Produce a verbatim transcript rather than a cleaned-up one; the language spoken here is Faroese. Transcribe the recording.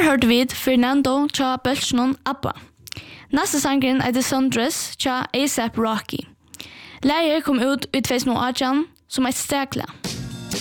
Her hørte vi Fernando tja Bölchnon Abba. Næste sangren er The Sundress tja A$AP Rocky. Læger kom ut i tjugohundraarton som et stekla.